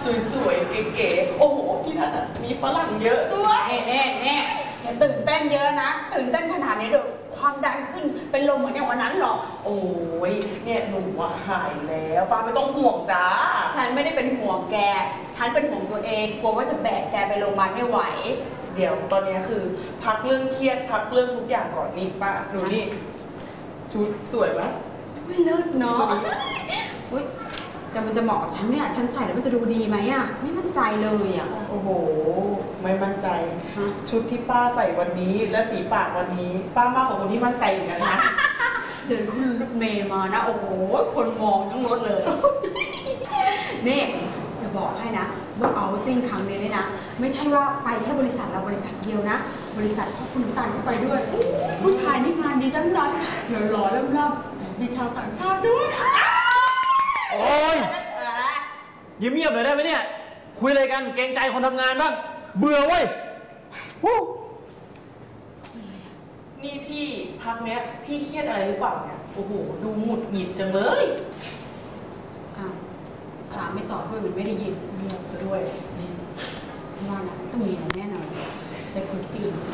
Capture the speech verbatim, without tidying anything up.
สวยๆเก๋ๆโอ้โหที่นั่นมีฝรั่งเยอะด้วยแน่แน่อย่าตื่นเต้นเยอะนะตื่นเต้นขนาดนี้เดี๋ยวความดันขึ้นเป็นลมเหมือนอย่างวันนั้นหรอกโอ้ยเนี่ยหนูว่าหายแล้วป้าไม่ต้องห่วงจ้าฉันไม่ได้เป็นห่วงแกฉันเป็นห่วงตัวเองกลัวว่าจะแบกแกไปโรงพยาบาลไม่ไหวเดี๋ยวตอนนี้คือพักเรื่องเครียดพักเรื่องทุกอย่างก่อนนี่ป้าดูนี่ชุดสวยไหมไม่เลิศเนาะอุ้ยแต่มันจะเหมาะกับฉันเนี่ยฉันใส่แล้วมันจะดูดีไหมอ่ะไม่มั่นใจเลยอ่ะโอ้โหไม่มั่นใจชุดที่ป้าใส่วันนี้และสีปากวันนี้ป้ามากกว่าคนที่มั่นใจอยู่นะคะเดินขึ้นรถเมย์มานะโอ้โหคนมองทั้งรถเลยนี่จะบอกให้นะว่าเอาติ้งครั้งนี้เนี่ยนะไม่ใช่ว่าไปแค่บริษัทเราบริษัทเดียวนะบริษัทพ่อคุณตันก็ไปด้วยผู้ชายนี่งานดีทั้งนั้นหล่อๆล่ำๆแต่มีชาวต่างชาติด้วยโอ้ยยิ้มเงียบเลยได้ไหมเนี่ยคุยอะไรกันเกรงใจคนทำงานบ้างเบื่อเว้ยนี่พี่พักเนี้ยพี่เครียดอะไรหรือเปล่าเนี่ยโอ้โหดูหงุดหงิดจังเลยอ้าวถามไม่ตอบด้วยมันไม่ได้ยินเงียบซะด้วยนี่ฉันว่านะต้องมีอะไรแน่นอนไปคุยที่อื่น